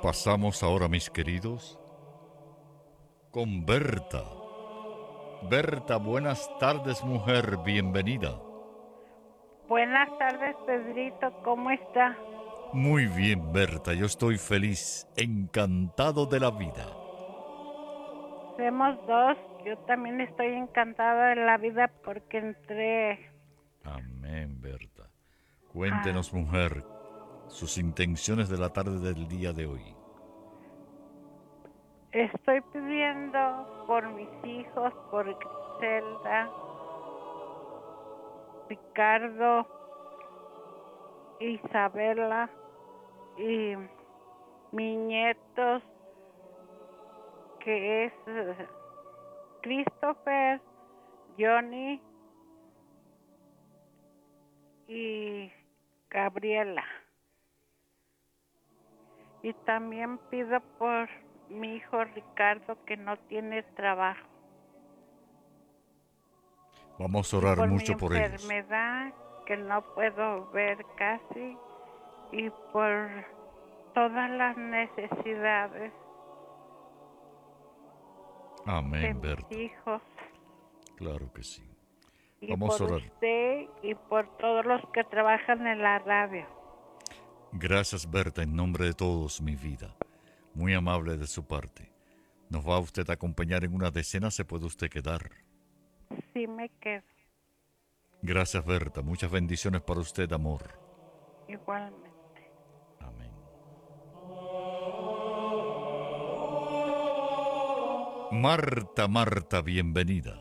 Pasamos ahora, mis queridos, con Berta. Berta, buenas tardes, mujer, bienvenida. Buenas tardes, Pedrito, ¿cómo está? Muy bien, Berta, yo estoy feliz, encantado de la vida. Somos dos, yo también estoy encantada de la vida porque entré Amén, Berta. a... Cuéntenos, mujer, sus intenciones de la tarde del día de hoy. Estoy pidiendo por mis hijos, por Griselda, Ricardo, Isabela y mis nietos, que es Christopher, Johnny y Gabriela. Y también pido por mi hijo Ricardo, que no tiene trabajo. Vamos a Y orar por mi mucho por ellos. enfermedad, que no puedo ver casi. Y por todas las necesidades de Amén, mis Berta. hijos. Claro que sí. Y Vamos por a orar. usted y por todos los que trabajan en la radio. Gracias, Berta, en nombre de todos, mi vida. Muy amable de su parte. ¿Nos va usted a acompañar en una decena? ¿Se puede usted quedar? Sí me quedo. Gracias, Berta. Muchas bendiciones para usted, amor. Igualmente. Amén. Marta, Marta, bienvenida.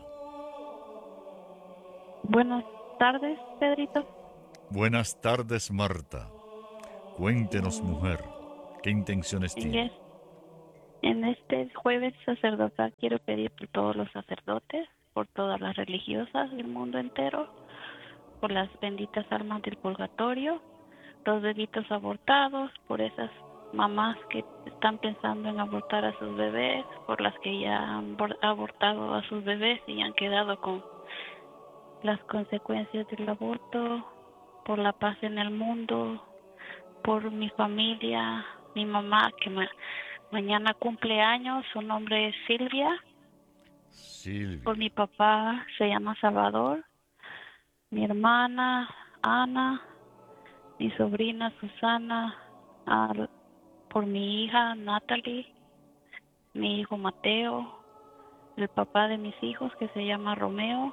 Buenas tardes, Pedrito. Buenas tardes, Marta. Cuéntenos, mujer, ¿qué intenciones tiene? En este jueves sacerdotal quiero pedir por todos los sacerdotes, por todas las religiosas del mundo entero, por las benditas almas del purgatorio, los bebitos abortados, por esas mamás que están pensando en abortar a sus bebés, por las que ya han abortado a sus bebés y han quedado con las consecuencias del aborto, por la paz en el mundo, por mi familia, mi mamá que mañana cumple años, su nombre es Silvia. Silvia. Por mi papá se llama Salvador, mi hermana Ana, mi sobrina Susana, por mi hija Natalie, mi hijo Mateo, el papá de mis hijos que se llama Romeo,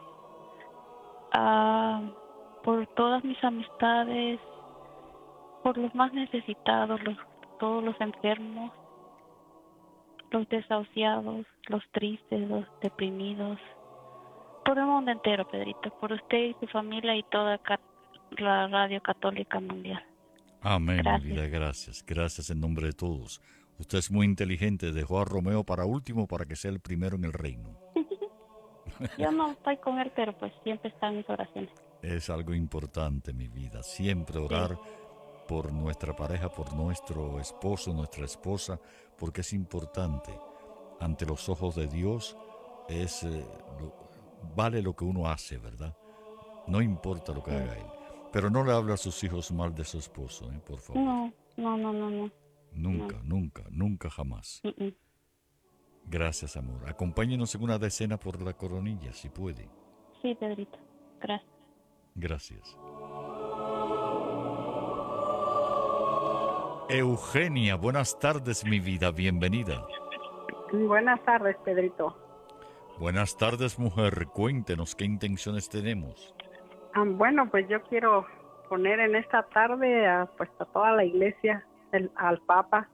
por todas mis amistades, por los más necesitados, todos los enfermos, los desahuciados, los tristes, los deprimidos, por el mundo entero, Pedrito, por usted y su familia y toda la Radio Católica Mundial. Amén, Gracias. mi vida, gracias. Gracias en nombre de todos. Usted es muy inteligente, dejó a Romeo para último para que sea el primero en el reino. Yo no estoy con él, pero pues siempre está en mis oraciones. Es algo importante, mi vida, siempre orar por nuestra pareja, por nuestro esposo, nuestra esposa, porque es importante. Ante los ojos de Dios vale lo que uno hace, ¿verdad? No importa lo que haga él. Pero no le hable a sus hijos mal de su esposo, por favor. No. Nunca, No. nunca, nunca jamás. Mm-mm. Gracias, amor. Acompáñenos en una decena por la coronilla, si puede. Sí, Pedrito. Gracias. Gracias. Eugenia, buenas tardes, mi vida, bienvenida. Buenas tardes, Pedrito. Buenas tardes, mujer. Cuéntenos qué intenciones tenemos. Bueno, pues yo quiero poner en esta tarde a toda la iglesia, al Papa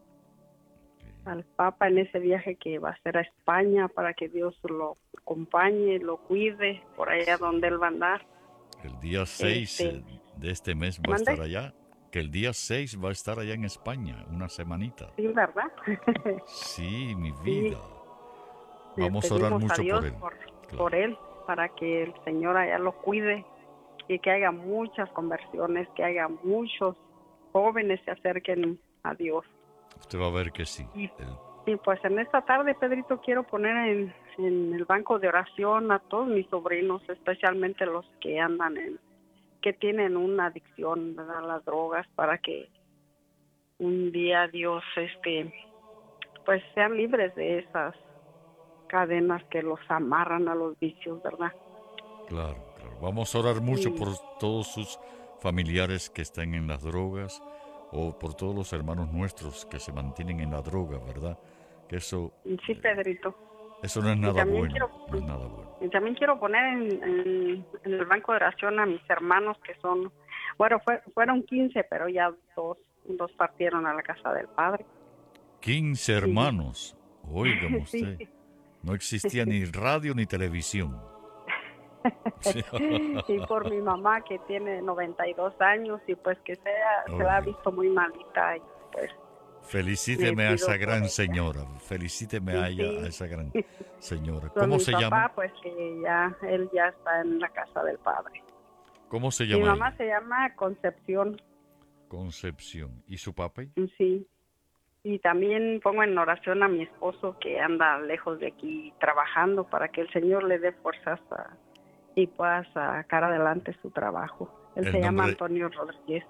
en ese viaje que va a hacer a España, para que Dios lo acompañe, lo cuide por allá donde él va a andar. El día 6 de este mes va a estar allá. Que el día 6 va a estar allá en España, una semanita. Sí, ¿verdad? Sí, mi vida. Sí. Vamos a orar mucho a Dios por él. Por él, para que el Señor allá lo cuide y que haya muchas conversiones, que haya muchos jóvenes se acerquen a Dios. Usted va a ver que sí. Y pues en esta tarde, Pedrito, quiero poner en el banco de oración a todos mis sobrinos, especialmente los que andan que tienen una adicción, ¿verdad?, a las drogas, para que un día Dios, pues sean libres de esas cadenas que los amarran a los vicios, ¿verdad? Claro. Vamos a orar mucho Sí. por todos sus familiares que están en las drogas o por todos los hermanos nuestros que se mantienen en la droga, ¿verdad? Que eso Sí, Pedrito. no es nada también bueno. No es nada bueno. Y también quiero poner en el banco de oración a mis hermanos que son, bueno, fueron 15, pero ya dos partieron a la casa del Padre. 15 hermanos. Óigame usted. Sí. No existía ni radio ni televisión. Y por mi mamá que tiene 92 años y pues que se la ha visto muy malita y pues felicíteme le a pido esa por gran ella. señora. Felicíteme a ella, a esa gran señora. Con ¿Cómo mi se papá, llama? pues que él ya está en la casa del Padre. ¿Cómo se Mi llama mamá ella? se llama Concepción. Concepción. ¿Y su papá? Sí. Y también pongo en oración a mi esposo que anda lejos de aquí trabajando para que el Señor le dé fuerzas y pueda sacar adelante su trabajo. Él El se llama nombre- Antonio Rodríguez.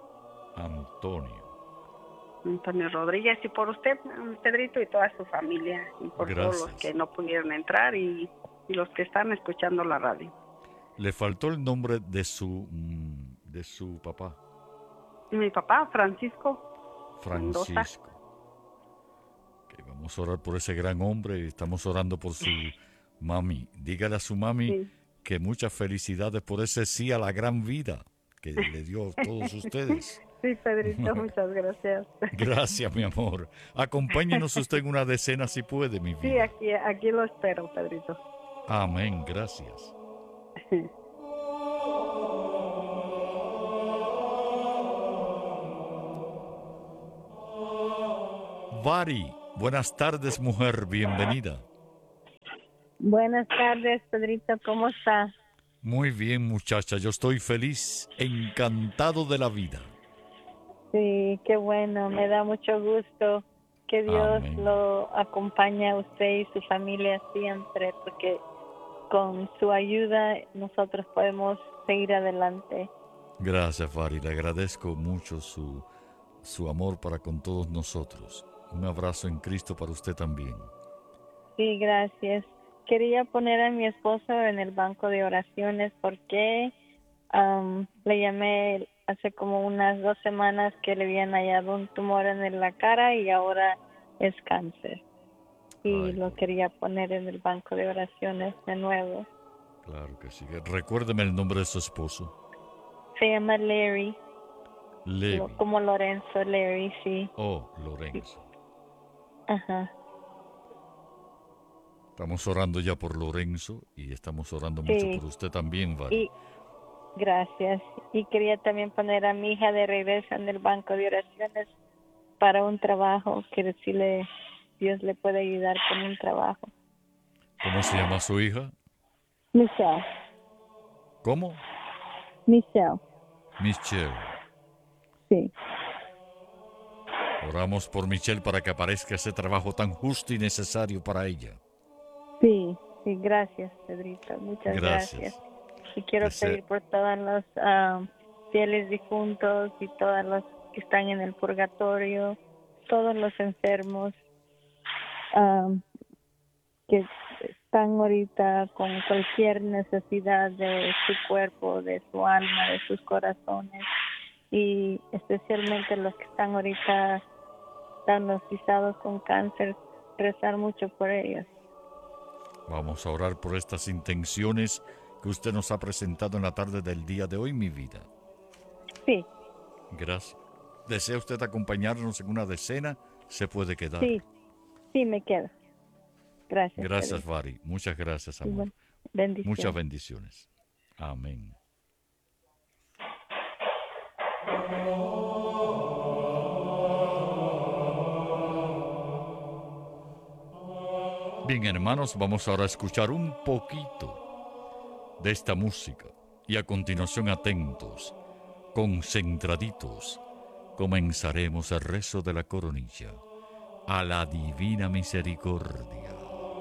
Antonio Rodríguez, y por usted, Pedrito, y toda su familia, y por todos los Gracias. que no pudieron entrar y los que están escuchando la radio. Le faltó el nombre de su papá, Mi papá, Francisco Mendoza. Francisco. Que vamos a orar por ese gran hombre. Estamos orando por su mami. Dígale a su mami Sí. que muchas felicidades por ese sí a la gran vida que le dio a todos ustedes. Sí, Pedrito, muchas gracias. Gracias, mi amor. Acompáñenos usted en una decena si puede, mi Sí, vida. aquí lo espero, Pedrito. Amén, gracias. Vari, buenas tardes, mujer, bienvenida. Buenas tardes, Pedrito, ¿cómo está? Muy bien, muchacha, yo estoy feliz, encantado de la vida. Sí, qué bueno, me da mucho gusto que Dios Amén. lo acompañe a usted y su familia siempre, porque con su ayuda nosotros podemos seguir adelante. Gracias, Vari, le agradezco mucho su amor para con todos nosotros. Un abrazo en Cristo para usted también. Sí, gracias. Quería poner a mi esposo en el banco de oraciones porque le llamé hace como unas 2 semanas que le habían hallado un tumor en la cara y ahora es cáncer. Y Ay, lo quería poner en el banco de oraciones de nuevo. Claro que sí. Recuérdeme el nombre de su esposo. Se llama Larry, Levi. como Lorenzo, Larry, sí. Oh, Lorenzo. Ajá. Estamos orando ya por Lorenzo y estamos orando Sí. mucho por usted también, Vari. Y gracias. Y quería también poner a mi hija de regreso en el banco de oraciones para un trabajo que si Dios le puede ayudar con un trabajo. ¿Cómo se llama su hija? Michelle. ¿Cómo? Michelle. Michelle. Sí. Oramos por Michelle para que aparezca ese trabajo tan justo y necesario para ella. Sí, gracias, Pedrito. Muchas gracias. Y quiero pedir por todos los fieles difuntos y todos los que están en el purgatorio, todos los enfermos que están ahorita con cualquier necesidad de su cuerpo, de su alma, de sus corazones, y especialmente los que están ahorita diagnosticados con cáncer, rezar mucho por ellos. Vamos a orar por estas intenciones que usted nos ha presentado en la tarde del día de hoy, mi vida. Sí. Gracias. ¿Desea usted acompañarnos en una decena? Se puede quedar. Sí, me quedo. Gracias. Gracias, Vari. Muchas gracias, amor. Bendiciones. Muchas bendiciones. Amén. Bien, hermanos, vamos ahora a escuchar un poquito de esta música y a continuación atentos, concentraditos, comenzaremos el rezo de la coronilla a la divina misericordia.